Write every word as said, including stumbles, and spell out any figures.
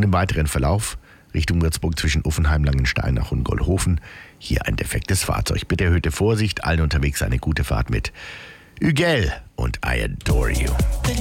Und im weiteren Verlauf Richtung Würzburg zwischen Uffenheim, Langensteinach und Gollhofen hier ein defektes Fahrzeug. Bitte erhöhte Vorsicht, allen unterwegs eine gute Fahrt mit Ügel und I Adore You.